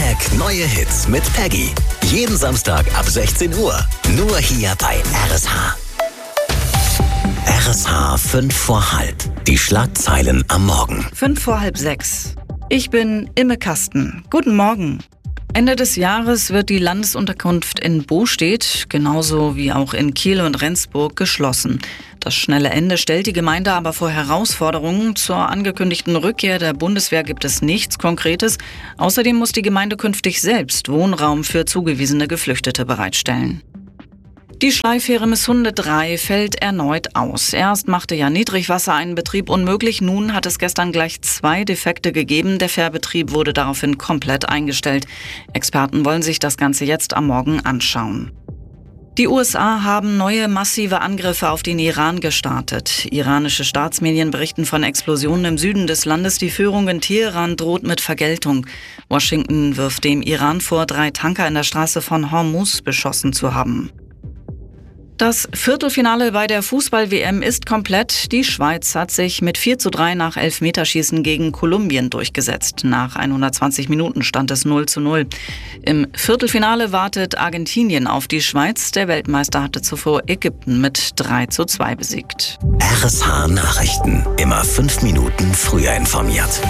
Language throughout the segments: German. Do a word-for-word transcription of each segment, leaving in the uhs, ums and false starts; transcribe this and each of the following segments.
Flashback Neue Hits mit Peggy. Jeden Samstag ab sechzehn Uhr. Nur hier bei R S H. R S H fünf vor halb. Die Schlagzeilen am Morgen. Fünf vor halb sechs. Ich bin Imme Kasten. Guten Morgen. Ende des Jahres wird die Landesunterkunft in Bostedt, genauso wie auch in Kiel und Rendsburg, geschlossen. Das schnelle Ende stellt die Gemeinde aber vor Herausforderungen. Zur angekündigten Rückkehr der Bundeswehr gibt es nichts Konkretes. Außerdem muss die Gemeinde künftig selbst Wohnraum für zugewiesene Geflüchtete bereitstellen. Die Schleifähre Misshunde drei fällt erneut aus. Erst machte ja Niedrigwasser einen Betrieb unmöglich, nun hat es gestern gleich zwei Defekte gegeben. Der Fährbetrieb wurde daraufhin komplett eingestellt. Experten wollen sich das Ganze jetzt am Morgen anschauen. Die U S A haben neue massive Angriffe auf den Iran gestartet. Iranische Staatsmedien berichten von Explosionen im Süden des Landes. Die Führung in Teheran droht mit Vergeltung. Washington wirft dem Iran vor, drei Tanker in der Straße von Hormuz beschossen zu haben. Das Viertelfinale bei der Fußball-W M ist komplett. Die Schweiz hat sich mit vier zu drei nach Elfmeterschießen gegen Kolumbien durchgesetzt. Nach hundertzwanzig Minuten stand es null zu null. Im Viertelfinale wartet Argentinien auf die Schweiz. Der Weltmeister hatte zuvor Ägypten mit drei zu zwei besiegt. R S H Nachrichten. Immer fünf Minuten früher informiert.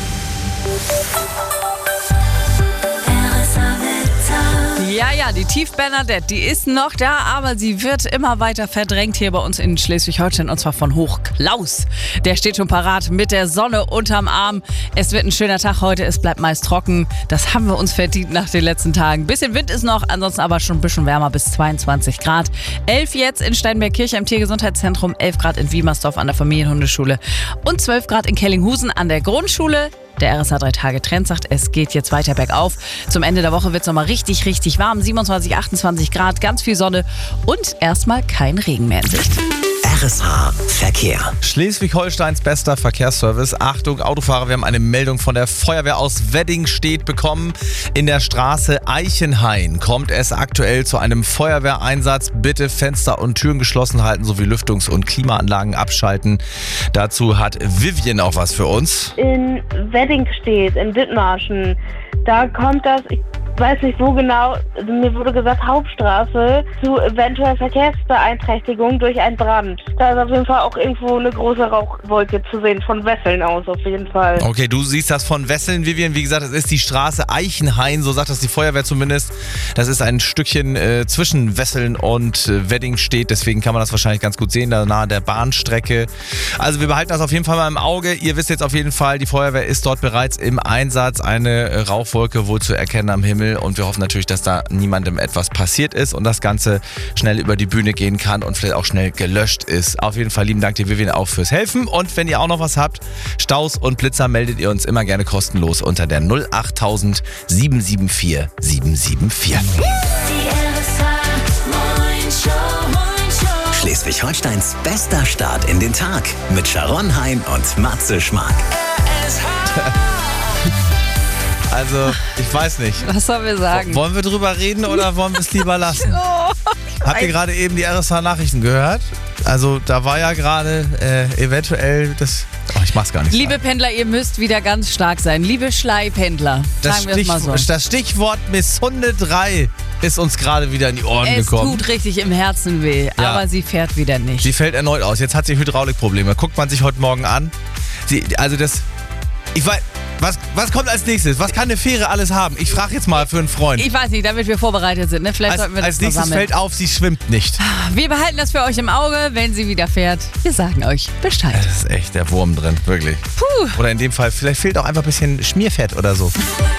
Ja, ja, die Tief Bernadette, die ist noch da, aber sie wird immer weiter verdrängt hier bei uns in Schleswig-Holstein, und zwar von Hoch Klaus. Der steht schon parat mit der Sonne unterm Arm. Es wird ein schöner Tag heute, es bleibt meist trocken. Das haben wir uns verdient nach den letzten Tagen. Bisschen Wind ist noch, ansonsten aber schon ein bisschen wärmer, bis zweiundzwanzig Grad. elf jetzt in Steinberg-Kirche im Tiergesundheitszentrum, elf Grad in Wiemersdorf an der Familienhundeschule und zwölf Grad in Kellinghusen an der Grundschule. Der R S H drei Tage Trend sagt, es geht jetzt weiter bergauf. Zum Ende der Woche wird es nochmal richtig, richtig warm. siebenundzwanzig, achtundzwanzig Grad, ganz viel Sonne und erstmal kein Regen mehr in Sicht. R S H Verkehr. Schleswig-Holsteins bester Verkehrsservice. Achtung, Autofahrer, wir haben eine Meldung von der Feuerwehr aus Weddingstedt bekommen. In der Straße Eichenhain kommt es aktuell zu einem Feuerwehreinsatz. Bitte Fenster und Türen geschlossen halten sowie Lüftungs- und Klimaanlagen abschalten. Dazu hat Vivian auch was für uns. In Weddingstedt, in Dithmarschen, da kommt das, ich weiß nicht wo genau, mir wurde gesagt Hauptstraße, zu eventuell Verkehrsbeeinträchtigung durch einen Brand. Da ist auf jeden Fall auch irgendwo eine große Rauchwolke zu sehen, von Wesseln aus auf jeden Fall. Okay, du siehst das von Wesseln, Vivian. Wie gesagt, es ist die Straße Eichenhain, so sagt das die Feuerwehr zumindest. Das ist ein Stückchen äh, zwischen Wesseln und äh, Weddingstedt, deswegen kann man das wahrscheinlich ganz gut sehen, da nahe der Bahnstrecke. Also wir behalten das auf jeden Fall mal im Auge. Ihr wisst jetzt auf jeden Fall, die Feuerwehr ist dort bereits im Einsatz. Eine äh, Rauchwolke wohl zu erkennen am Himmel. Und wir hoffen natürlich, dass da niemandem etwas passiert ist und das Ganze schnell über die Bühne gehen kann und vielleicht auch schnell gelöscht ist. Auf jeden Fall lieben Dank dir, Vivian, auch fürs Helfen. Und wenn ihr auch noch was habt, Staus und Blitzer, meldet ihr uns immer gerne kostenlos unter der null acht tausend sieben sieben vier sieben sieben vier. Schleswig-Holsteins bester Start in den Tag mit Sharon Hein und Matze Schmark. Also, ich weiß nicht. Was sollen wir sagen? Wollen wir drüber reden oder wollen wir es lieber lassen? Oh, Habt ihr gerade eben die R S H-Nachrichten gehört? Also, da war ja gerade äh, eventuell das... Oh, ich mach's gar nicht. Liebe sagen. Pendler, ihr müsst wieder ganz stark sein. Liebe Schleipendler, Das, sagen wir es mal so. das Stichwort Misshunde drei ist uns gerade wieder in die Ohren Es gekommen. tut richtig im Herzen weh, Ja. aber sie fährt wieder nicht. Sie fällt erneut aus. Jetzt hat sie Hydraulikprobleme. Guckt man sich heute Morgen an. Sie, also das... Ich weiß... Was, was kommt als nächstes? Was kann eine Fähre alles haben? Ich frage jetzt mal für einen Freund. Ich weiß nicht, damit wir vorbereitet sind. Ne? Vielleicht Als, sollten wir das als mal nächstes sammeln. fällt auf, sie schwimmt nicht. Wir behalten das für euch im Auge, wenn sie wieder fährt. Wir sagen euch Bescheid. Das ist echt der Wurm drin, wirklich. Puh. Oder in dem Fall, vielleicht fehlt auch einfach ein bisschen Schmierfett oder so.